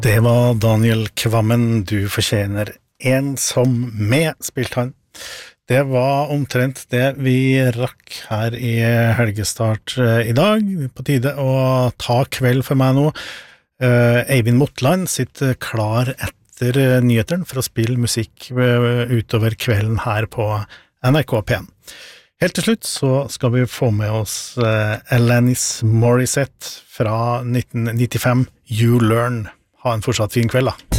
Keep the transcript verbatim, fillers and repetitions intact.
Det var Daniel Kvammen, du fortjener en som med, spilte han. Det var omtrent det vi rakk her i helgestart i dag. På tide å ta kveld for meg nå. Eivind Motland sitter klar etter nyheteren for å spille musikk utover kvelden her på N R K P en. Helt til slutt så skal vi få med oss Alanis Morissette fra nitten nittifem, You Learn. Ha en fortsatt fin kveld da.